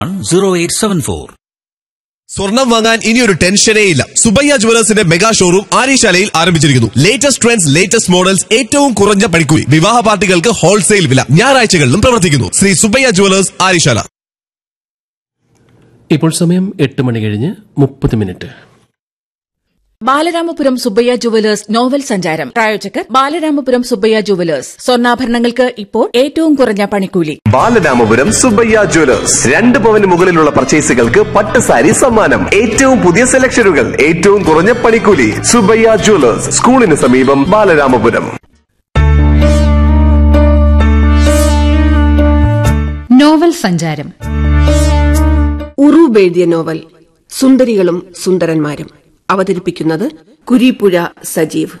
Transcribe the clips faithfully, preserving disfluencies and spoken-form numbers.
Zero eight seven four. സ്വർണം വാങ്ങാൻ ഇനിയൊരു ടെൻഷനേ ഇല്ല. സുബയ്യ ജുവലേഴ്സിന്റെ മെഗാ ഷോറൂം ആര്യശാലയിൽ ആരംഭിച്ചിരിക്കുന്നു. ലേറ്റസ്റ്റ് ട്രെൻഡ്സ്, ലേറ്റസ്റ്റ് മോഡൽസ്, ഏറ്റവും കുറഞ്ഞ പണിക്കൂലി, വിവാഹ പാർട്ടികൾക്ക് ഹോൾസെയിൽ വില. ഞായറാഴ്ചകളിലും പ്രവർത്തിക്കുന്നു. ശ്രീ സുബയ്യ ജുവലേഴ്സ്, ആര്യശാല. ഇപ്പോൾ സമയം എട്ട് മണി കഴിഞ്ഞ് മുപ്പത് minute. Balaramapuram Subbaiah jewellers novel സഞ്ചാരം പ്രായോജകർ ബാലരാമപുരം സുബ്ബയ്യ ജുവലേഴ്സ്. സ്വർണ്ണാഭരണങ്ങൾക്ക് ഇപ്പോൾ ഏറ്റവും കുറഞ്ഞ പണിക്കൂലി. ബാലരാമപുരം സുബ്ബയ്യ ജുവലേഴ്സ്. രണ്ട് പവന് മുകളിലുള്ള പർച്ചേസുകൾക്ക് പട്ട് സാരി സമ്മാനം. ഏറ്റവും പുതിയ സെലക്ഷനുകൾ, ഏറ്റവും കുറഞ്ഞ പണിക്കൂലി. സുബ്ബയ്യ ജുവലേഴ്സ്, സ്കൂളിന് സമീപം, ബാലരാമപുരം. നോവൽ സഞ്ചാരം. ഉറൂബ് എഴുതിയ നോവൽ സുന്ദരികളും സുന്ദരന്മാരും. അവതരിപ്പിക്കുന്നത് കുരീപ്പുഴ സജീവ്.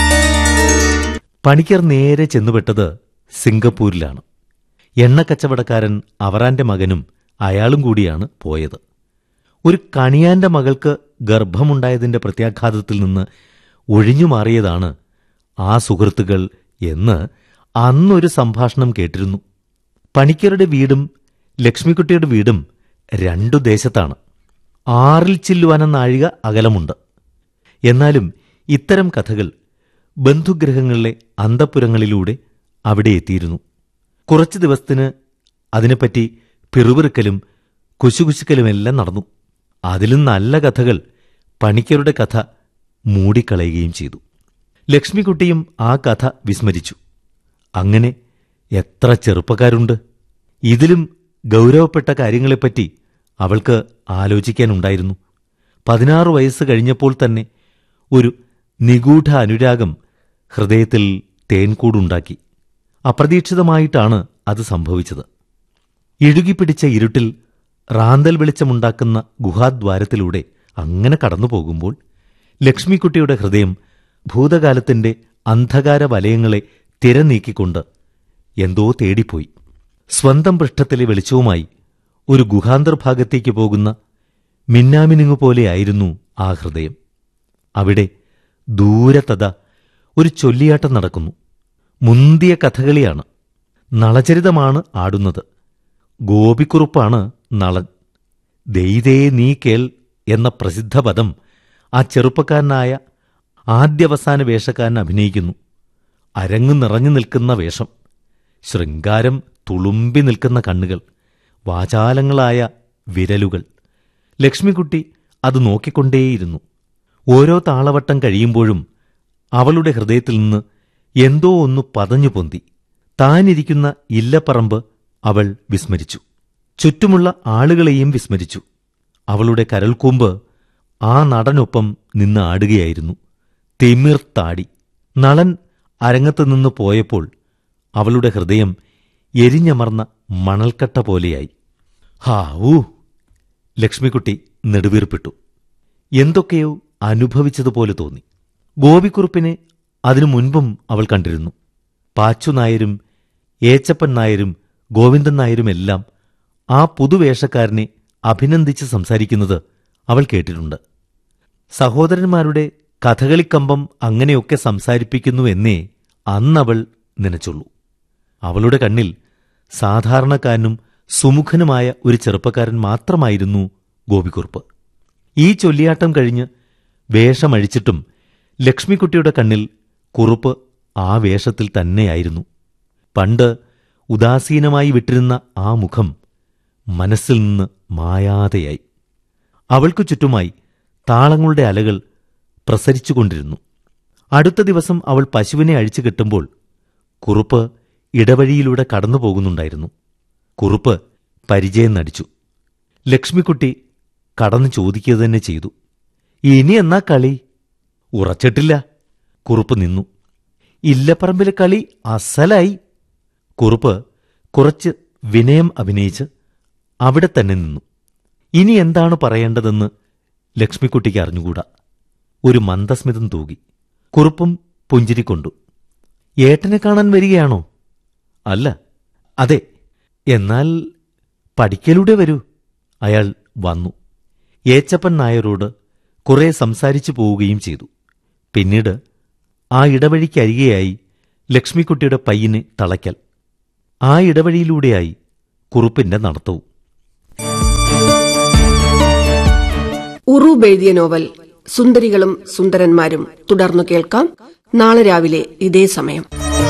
പണിക്കർ നേരെ ചെന്നുപെട്ടത് സിംഗപ്പൂരിലാണ്. എണ്ണക്കച്ചവടക്കാരൻ അവറാന്റെ മകനും അയാളും കൂടിയാണ് പോയത്. ഒരു കണിയാന്റെ മകൾക്ക് ഗർഭമുണ്ടായതിന്റെ പ്രത്യാഘാതത്തിൽ നിന്ന് ഒഴിഞ്ഞുമാറിയതാണ് ആ സുഹൃത്തുക്കൾ എന്ന് അന്നൊരു സംഭാഷണം കേട്ടിരുന്നു. പണിക്കരുടെ വീടും ലക്ഷ്മിക്കുട്ടിയുടെ വീടും രണ്ടു ദേശത്താണ്. ആറിൽ ചില്ലുവാന നാഴിക അകലമുണ്ട്. എന്നാലും ഇത്തരം കഥകൾ ബന്ധുഗ്രഹങ്ങളിലെ അന്തഃപുരങ്ങളിലൂടെ അവിടെ എത്തിയിരുന്നു. കുറച്ചു ദിവസത്തിന് അതിനെപ്പറ്റി പിറുപിറുക്കലും കുശുകുശുക്കലുമെല്ലാം നടന്നു. അതിലും നല്ല കഥകൾ പണിക്കരുടെ കഥ മൂടിക്കളയുകയും ചെയ്തു. ലക്ഷ്മിക്കുട്ടിയും ആ കഥ വിസ്മരിച്ചു. അങ്ങനെ എത്ര ചെറുപ്പക്കാരുണ്ട്! ഇതിലും ഗൗരവപ്പെട്ട കാര്യങ്ങളെപ്പറ്റി അവൾക്ക് ആലോചിക്കാനുണ്ടായിരുന്നു. പതിനാറു വയസ്സ് കഴിഞ്ഞപ്പോൾ തന്നെ ഒരു നിഗൂഢ അനുരാഗം ഹൃദയത്തിൽ തേൻകൂടുണ്ടാക്കി. അപ്രതീക്ഷിതമായിട്ടാണ് അത് സംഭവിച്ചത്. ഇഴുകിപ്പിടിച്ച ഇരുട്ടിൽ റാന്തൽ വെളിച്ചമുണ്ടാക്കുന്ന ഗുഹാദ്വാരത്തിലൂടെ അങ്ങനെ കടന്നുപോകുമ്പോൾ ലക്ഷ്മിക്കുട്ടിയുടെ ഹൃദയം ഭൂതകാലത്തിന്റെ അന്ധകാര വലയങ്ങളെ തിരനീക്കിക്കൊണ്ട് എന്തോ തേടിപ്പോയി. സ്വന്തം പൃഷ്ഠത്തിലെ വെളിച്ചവുമായി ഒരു ഗുഹാന്തർഭാഗത്തേക്ക് പോകുന്ന മിന്നാമിനുങ്ങുപോലെയായിരുന്നു ആ ഹൃദയം. അവിടെ ദൂരത്തത ഒരു ചൊല്ലിയാട്ടം നടക്കുന്നു. മുന്തിയ കഥകളിയാണ്. നളചരിതമാണ് ആടുന്നത്. ഗോപിക്കുറുപ്പാണ് നളൻ. ദൈതേ നീ കേൾ എന്ന പ്രസിദ്ധ പദം ആ ചെറുപ്പക്കാരനായ ആദ്യവസാന വേഷക്കാരൻ അഭിനയിക്കുന്നു. അരങ്ങു നിറഞ്ഞു നിൽക്കുന്ന വേഷം, ശൃംഗാരം തുളുമ്പി നിൽക്കുന്ന കണ്ണുകൾ, വാചാലങ്ങളായ വിരലുകൾ. ലക്ഷ്മിക്കുട്ടി അത് നോക്കിക്കൊണ്ടേയിരുന്നു. ഓരോ താളവട്ടം കഴിയുമ്പോഴും അവളുടെ ഹൃദയത്തിൽ നിന്ന് എന്തോ ഒന്ന് പതഞ്ഞു പൊന്തി. താനിരിക്കുന്ന ഇല്ലപ്പറമ്പ് അവൾ വിസ്മരിച്ചു. ചുറ്റുമുള്ള ആളുകളെയും വിസ്മരിച്ചു. അവളുടെ കരൾക്കൂമ്പ് ആ നടനൊപ്പം നിന്ന് ആടുകയായിരുന്നു. തിമിർത്താടി. നളൻ അരങ്ങത്തുനിന്ന് പോയപ്പോൾ അവളുടെ ഹൃദയം എരിഞ്ഞമർന്ന മണൽക്കട്ട പോലെയായി. ഹാ ഊ! ലക്ഷ്മിക്കുട്ടി നെടുവീർപ്പിട്ടു. എന്തൊക്കെയോ അനുഭവിച്ചതുപോലെ തോന്നി. ഗോപിക്കുറുപ്പിനെ അതിനു മുൻപും അവൾ കണ്ടിരുന്നു. പാച്ചുനായരും ഏച്ചപ്പൻ നായരും ഗോവിന്ദൻ നായരുമെല്ലാം ആ പുതുവേഷക്കാരനെ അഭിനന്ദിച്ച് സംസാരിക്കുന്നത് അവൾ കേട്ടിട്ടുണ്ട്. സഹോദരന്മാരുടെ കഥകളിക്കമ്പം അങ്ങനെയൊക്കെ സംസാരിപ്പിക്കുന്നു എന്നേ അന്നവൾ നനച്ചുള്ളൂ. അവളുടെ കണ്ണിൽ സാധാരണക്കാരനും സുമുഖനുമായ ഒരു ചെറുപ്പക്കാരൻ മാത്രമായിരുന്നു ഗോപിക്കുറുപ്പ്. ഈ ചൊല്ലിയാട്ടം കഴിഞ്ഞ് വേഷമഴിച്ചിട്ടും ലക്ഷ്മിക്കുട്ടിയുടെ കണ്ണിൽ കുറുപ്പ് ആ വേഷത്തിൽ തന്നെയായിരുന്നു. പണ്ട് ഉദാസീനമായി വിട്ടിരുന്ന ആ മുഖം മനസ്സിൽ നിന്ന് മായാതെയായി. അവൾക്കു ചുറ്റുമായി താളങ്ങളുടെ അലകൾ പ്രസരിച്ചുകൊണ്ടിരുന്നു. അടുത്ത ദിവസം അവൾ പശുവിനെ അഴിച്ചു കെട്ടുമ്പോൾ കുറുപ്പ് ഇടവഴിയിലൂടെ കടന്നുപോകുന്നുണ്ടായിരുന്നു. കുറുപ്പ് പരിചയം നടിച്ചു. ലക്ഷ്മിക്കുട്ടി കടന്നു ചോദിക്കുക തന്നെ ചെയ്തു. ഇനി എന്നാ കളി? ഉറച്ചിട്ടില്ല. കുറുപ്പ് നിന്നു. ഇല്ലപ്പറമ്പിലെ കളി അസലായി. കുറുപ്പ് കുറച്ച് വിനയം അഭിനയിച്ച് അവിടെ തന്നെ നിന്നു. ഇനി എന്താണ് പറയേണ്ടതെന്ന് ലക്ഷ്മിക്കുട്ടിക്ക് അറിഞ്ഞുകൂടാ. ഒരു മന്ദസ്മിതം തൂകി. കുറുപ്പും പുഞ്ചിരിക്കൊണ്ടു. ഏട്ടനെ കാണാൻ വരികയാണോ? അല്ല. അതെ. എന്നാൽ പഠിക്കലൂടെ വരൂ. അയാൾ വന്നു. ഏച്ചപ്പൻ നായരോട് കുറെ സംസാരിച്ചു പോവുകയും ചെയ്തു. പിന്നീട് ആ ഇടവഴിക്കരികെയായി ലക്ഷ്മിക്കുട്ടിയുടെ പയ്യനെ തളയ്ക്കൽ. ആ ഇടവഴിയിലൂടെയായി കുറുപ്പിന്റെ നടത്തവും. അനൂപ് എഴുതിയ നോവൽ സുന്ദരികളും സുന്ദരന്മാരും തുടർന്നു കേൾക്കാം നാളെ രാവിലെ ഇതേ സമയം.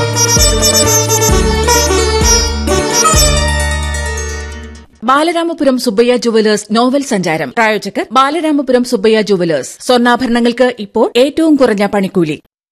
ബാലരാമപുരം സുബ്ബയ്യ ജുവലേഴ്സ് നോവൽ സഞ്ചാരം പ്രായോജകർ ബാലരാമപുരം സുബ്ബയ്യ ജുവലേഴ്സ് സ്വർണ്ണാഭരണങ്ങൾക്ക് ഇപ്പോൾ ഏറ്റവും കുറഞ്ഞ പണിക്കൂലി.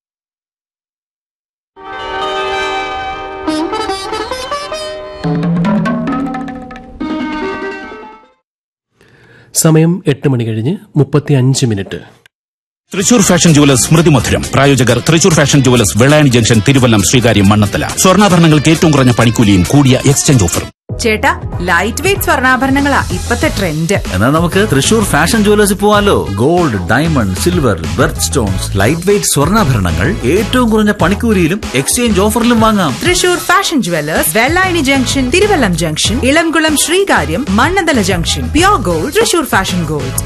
സമയം എട്ട് മണി കഴിഞ്ഞ് മുപ്പത്തി അഞ്ച് മിനിറ്റ്. തൃശൂർ ഫാഷൻ ജുവലേഴ്സ് സ്മൃതി മധുരം. പ്രായോജകർ Thrissur fashion jewellers Vellayani junction, Thiruvallam, Sreekaryam, Mannathala. സ്വർണ്ണാഭരണങ്ങൾക്ക് ഏറ്റവും കുറഞ്ഞ പണിക്കൂലിയും കൂടിയ എക്സ്ചേഞ്ച് ഓഫറും. ചേട്ടാ, ലൈറ്റ് വെയിറ്റ് സ്വർണ്ണാഭരണങ്ങളാ ഇപ്പത്തെ ട്രെൻഡ്. എന്നാൽ നമുക്ക് തൃശൂർ ഫാഷൻ ജുവലേഴ്സിൽ പോവാലോ. Gold, diamond, silver, berth stones, light weight സ്വർണ്ണാഭരണങ്ങൾ ഏറ്റവും കുറഞ്ഞ പണിക്കൂലിയിലും എക്സ്ചേഞ്ച് ഓഫറിലും വാങ്ങാം. Thrissur fashion jewellers, Vellayani junction, Thiruvallam junction, Elamkulam, Sreekaryam, Mannanthala junction. Pure gold, Thrissur fashion gold.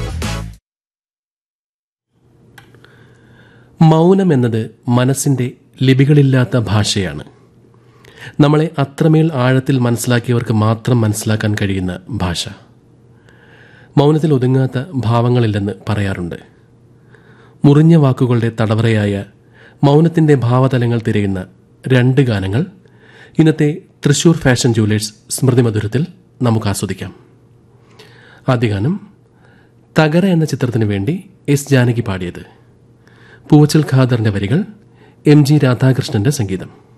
മൗനം എന്നത് മനസ്സിന്റെ ലിപികളില്ലാത്ത ഭാഷയാണ്. നമ്മളെ അത്രമേൽ ആഴത്തിൽ മനസ്സിലാക്കിയവർക്ക് മാത്രം മനസ്സിലാക്കാൻ കഴിയുന്ന ഭാഷ. മൗനത്തിൽ ഒതുങ്ങാത്ത ഭാവങ്ങളില്ലെന്ന് പറയാറുണ്ട്. മുറിഞ്ഞ വാക്കുകളുടെ തടവറയായ മൗനത്തിന്റെ ഭാവതലങ്ങൾ തിരയുന്ന രണ്ട് ഗാനങ്ങൾ ഇന്നത്തെ തൃശൂർ ഫാഷൻ ജുവലേഴ്സ് സ്മൃതി മധുരത്തിൽ നമുക്ക് ആസ്വദിക്കാം. ആദ്യ ഗാനം തകര എന്ന ചിത്രത്തിനു വേണ്ടി എസ് ജാനകി പാടിയത്. പൂവച്ചൽ ഖാദറിന്റെ വരികൾ, എം ജി രാധാകൃഷ്ണന്റെ സംഗീതം.